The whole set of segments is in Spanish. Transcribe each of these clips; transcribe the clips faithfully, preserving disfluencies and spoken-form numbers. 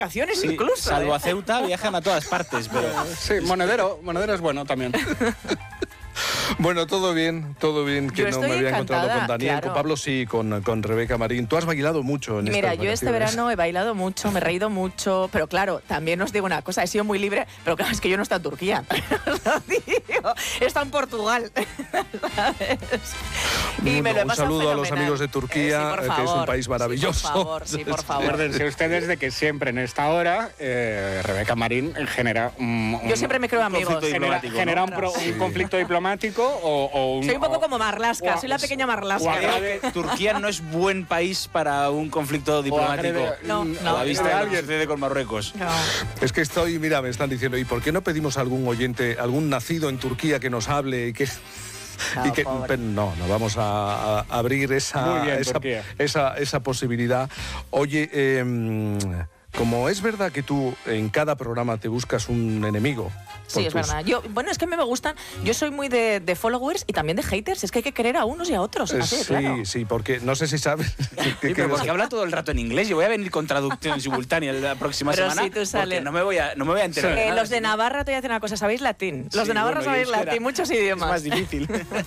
vacaciones Sí, incluso. salvo ¿eh? a Ceuta, viajan a todas partes. Pero... Sí, Monedero, Monedero es bueno también. Bueno, todo bien, todo bien, que Yo no me estoy había encontrado con encantada, Daniel, claro. con Pablo sí, con, con Rebeca Marín. Tú has bailado mucho en Mira, estas yo este vacaciones. verano he bailado mucho, me he reído mucho, pero claro, también os digo una cosa, he sido muy libre, pero claro, es que yo no estoy en Turquía. Os lo digo, he estado en Portugal, ¿sabes? Y Bueno, me lo he un pasado saludo a los fenomenal. amigos de Turquía, Eh, sí, por que es un favor, país maravilloso. Sí, por favor, sí, por favor. Acuérdense ustedes de que siempre en esta hora eh, Rebeca Marín genera un, un- Yo siempre me creo amigos. conflicto genera, diplomático, genera ¿no? un, pro- un Sí. conflicto diplomático o, o un... Soy un poco o- como Marlaska, o- soy la pequeña Marlaska. o agrade- Creo que Turquía no es buen país para un conflicto diplomático. agrede- No, mm, no. A la vista de de lo que alguien. sucede con Marruecos. No. Es que estoy, mira, me están diciendo, ¿y por qué no pedimos a algún oyente, algún nacido en Turquía que nos hable y que... No, y que pobre. pero no, no vamos a, a abrir esa, Muy bien, esa, Turquía. esa, esa posibilidad. Oye, eh, como es verdad que tú en cada programa te buscas un enemigo. Sí, por es tus- verdad. Yo, bueno, es que a mí me gustan. Yo soy muy de, de followers y también de haters. Es que hay que querer a unos y a otros. Eh, Así de sí, claro. sí, porque no sé si sabes. que- Sí, que- pero porque habla todo el rato en inglés. Yo voy a venir con traducción simultánea la próxima Pero semana. si tú sales- porque no me voy a, no me voy a enterar. Eh, nada, los de sí. Navarra, te voy a decir una cosa. ¿Sabéis latín? Los Sí, de Navarra bueno, y sabéis euskera. latín, muchos Es idiomas. más difícil.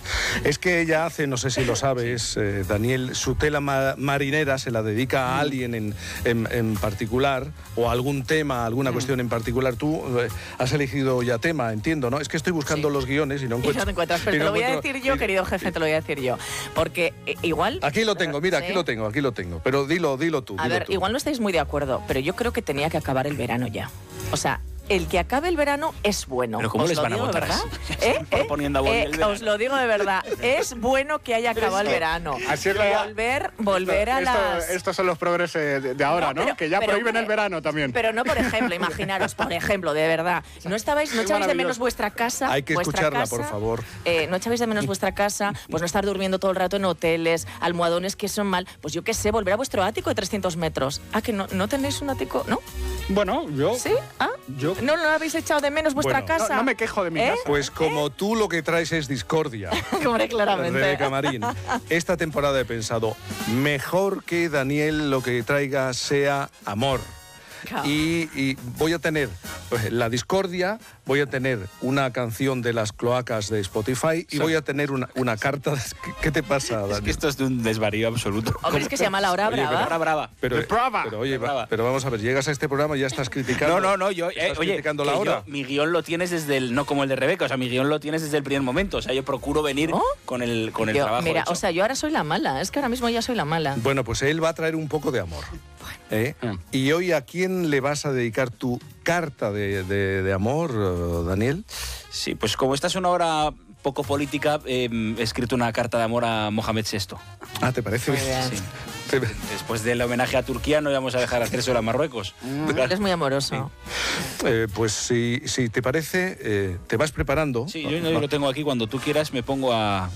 Es que ella hace, no sé si lo sabes, eh, Daniel, su tela ma- marinera se la dedica a alguien en, en- en particular o a algún tema, alguna cuestión en particular. Tú eh, has elegido ya tema, entiendo, ¿no? Es que estoy buscando Sí. los guiones y no Y encuentro. no te encuentras, pero y te no lo voy a encuentro- decir yo, y- querido jefe, te lo voy a decir yo. Porque eh, igual... Aquí lo tengo, mira, aquí Sí. lo tengo, aquí lo tengo. Pero dilo, dilo tú. A dilo ver, tú. igual no estáis muy de acuerdo, pero yo creo que tenía que acabar el verano ya. O sea, el que acabe el verano es bueno. Pero ¿cómo Os les lo van a digo de votar verdad. así? ¿Eh? Están proponiendo a Boni el verano. Os lo digo de verdad. Es bueno que haya acabado el verano. Así es la- Volver, volver a Esto- las... Estos son los progresos de, de ahora, No, ¿no? pero- que ya pero, prohíben hombre, el verano también. Pero no, por ejemplo, imaginaros, por ejemplo, de verdad. ¿No estabais, no Es echabais de maravilloso. menos vuestra casa? Hay que vuestra escucharla, casa, por favor. eh, ¿No echabais de menos vuestra casa? Pues no estar durmiendo todo el rato en hoteles, almohadones que son mal. Pues yo qué sé, volver a vuestro ático de trescientos metros. Ah, que no, no tenéis un ático, ¿no? Bueno, yo... ¿Sí? ¿Ah? Yo- ¿No, no habéis echado de menos vuestra Bueno, casa? No, no me quejo de mi ¿Eh? casa. Pues como tú lo que traes es discordia. Hombre, claramente. Rebeca Marín, esta temporada he pensado, mejor que Daniel lo que traiga sea amor. Claro. Y, y voy a tener pues, la discordia, voy a tener una canción de las cloacas de Spotify y voy a tener una, una carta. De... ¿Qué, qué te pasa, Daniel? Es que esto es de un desvarío absoluto. Hombre, es que se llama La Hora Oye, pero Brava. Ahora brava. Pero, De brava. pero, oye, De brava. va- pero vamos a ver, llegas a este programa y ya estás criticando. No, no, no, yo, eh, estás oye, criticando que la yo- hora. mi guión lo tienes desde el, no como el de Rebeca, o sea, mi guión lo tienes desde el primer momento, o sea, yo procuro venir ¿Oh? con el, con el Yo, trabajo mira, hecho. o sea, yo ahora soy la mala. Es que ahora mismo ya soy la mala. Bueno, pues él va a traer un poco de amor. ¿eh? Mm. Y hoy, ¿a quién le vas a dedicar tu carta de, de- de amor, eh, Daniel? Sí, pues como esta es una hora poco política, eh, he escrito una carta de amor a Mohamed sexto. Ah, ¿te parece Muy bien? bien. Sí. Te- Después del homenaje a Turquía no íbamos a dejar hacer eso a Marruecos. Eres muy amoroso. Eh, pues si, si te parece, eh, te vas preparando. Sí, yo, yo lo tengo aquí, cuando tú quieras me pongo a,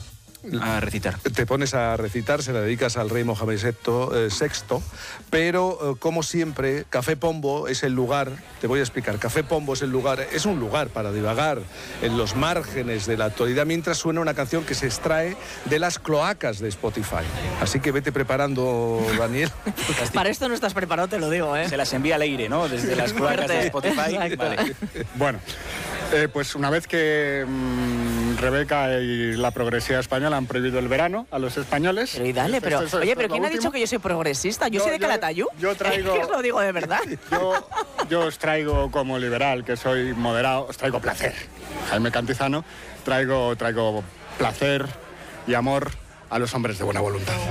a recitar. Te pones a recitar, se la dedicas al rey Mohamed sexto, eh, sexto, pero eh, como siempre, Café Pombo es el lugar, te voy a explicar, Café Pombo es el lugar, es un lugar para divagar en los márgenes de la actualidad mientras suena una canción que se extrae de las cloacas de Spotify. Así que vete preparando, Daniel. Para esto no estás preparado, te lo digo, ¿eh? Se las envía al aire, ¿no? Desde las cloacas de Fuerte. Spotify. Exacto. Vale. Bueno, eh, pues una vez que mm, Rebeca y la progresía española han prohibido el verano a los españoles... Pero y dale, pero... esto- esto- Oye, esto pero es lo ¿quién ha último. dicho que yo soy progresista? Yo, Yo- soy de yo- Calatayud. yo traigo- Es que os lo digo de verdad. Yo, yo os traigo como liberal, que soy moderado, os traigo placer. Jaime Cantizano, traigo, traigo placer y amor a los hombres de buena voluntad.